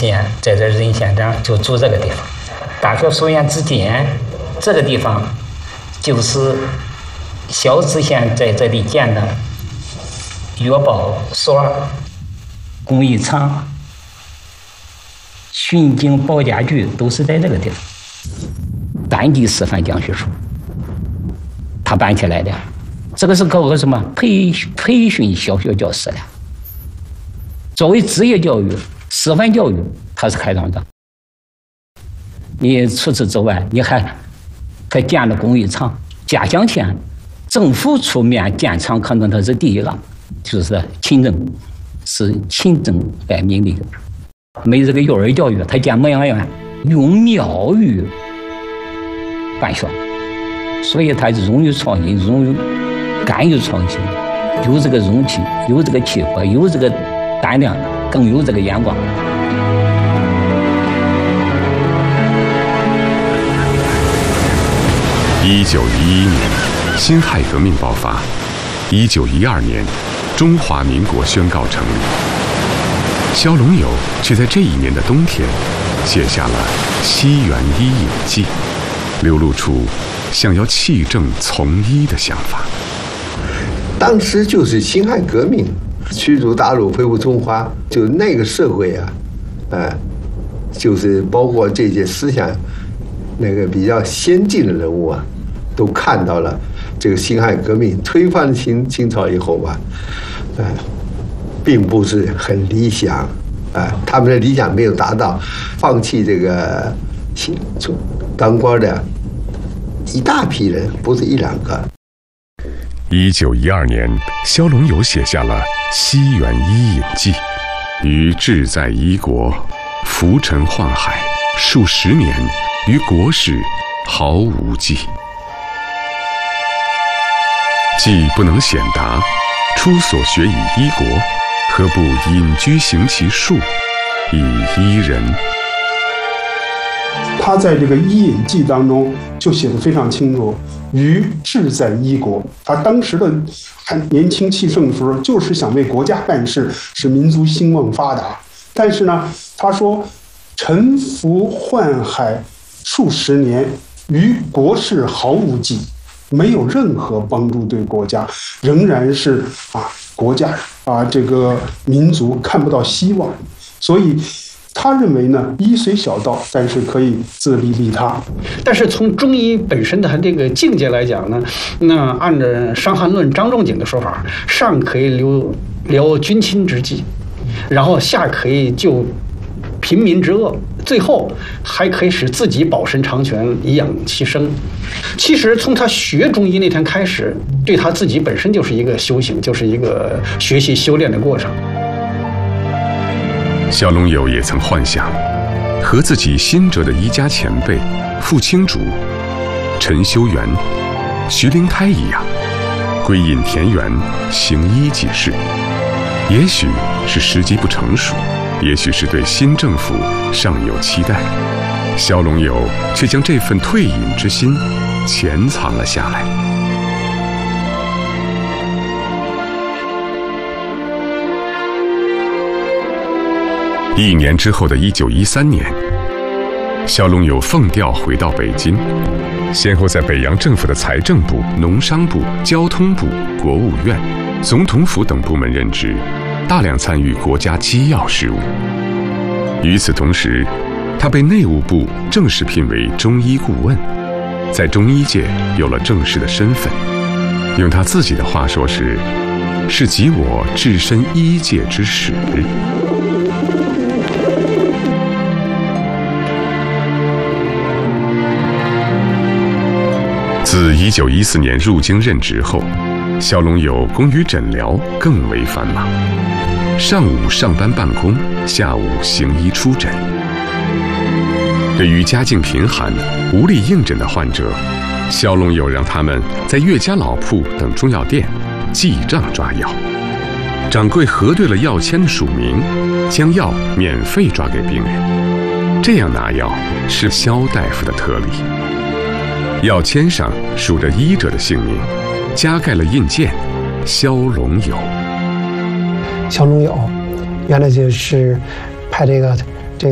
县在这任县长就住这个地方。大学书院之间，这个地方就是萧知县在这里建的月报所、工艺厂、巡警保家局，都是在这个地方。单地师范讲学处，他办起来的。这个是搞个什么培训小学教师的。作为职业教育、师范教育，他是开创者。你除此之外，你还建了工艺厂。嘉乡县政府出面建厂，可能他是第一个，就是勤政，是勤政爱民的。没这个幼儿教育，他建牧羊院，用庙宇办学，所以他勇于创新，敢于创新，有这个勇气，有这个气魄，有这个胆量，更有这个眼光。 1911年，辛亥革命爆发。1912年，中华民国宣告成立。萧龙友却在这一年的冬天，写下了《西园医隐记》，流露出想要弃政从医的想法。 当时就是辛亥革命，驱逐鞑虏，恢复中华，就那个社会啊，就是包括这些思想，那个比较先进的人物啊，都看到了这个辛亥革命推翻了清朝以后吧，并不是很理想，他们的理想没有达到，放弃这个当官的一大批人，不是一两个。 1912年，萧龙友写下了《西园医隐记》，于志在医国，浮沉宦海，数十年，于国事毫无记。既不能显达，初所学以医国，何不隐居行其术，以医人？ 他在这个《医隐记》当中就写得非常清楚，于志在医国。他当时的还年轻气盛的时候，就是想为国家办事，使民族兴旺发达。但是呢，他说沉浮宦海数十年，于国事毫无记，没有任何帮助对国家，仍然是国家这个民族看不到希望。所以他认为呢，医虽小道，但是可以自利利他。 但是从中医本身的它这个境界来讲呢，那按照《伤寒论》张仲景的说法，上可以疗君亲之疾，然后下可以救贫民之恶，最后还可以使自己保身长全，以养其生。其实从他学中医那天开始，对他自己本身就是一个修行，就是一个学习修炼的过程。 萧龙友也曾幻想和自己新哲的医家前辈傅青竹、陈修缘、徐灵开一样，归隐田园，行医济世。也许是时机不成熟，也许是对新政府尚有期待，萧龙友却将这份退隐之心潜藏了下来。1年之后的1913年，萧龙友奉调回到北京，先后在北洋政府的财政部、农商部、交通部、国务院、总统府等部门任职，大量参与国家机要事务。与此同时，他被内务部正式聘为中医顾问，在中医界有了正式的身份。用他自己的话说是集我置身医界之始。自1914年入京任职后，萧龙友工于诊疗更为繁忙，上午上班办公，下午行医出诊。对于家境贫寒、无力应诊的患者，萧龙友让他们在岳家老铺等中药店记账抓药，掌柜核对了药签的署名，将药免费抓给病人。这样拿药是萧大夫的特例。药签上署着医者的姓名，加盖了印鉴“萧龙友”。 萧龙友原来就是派这个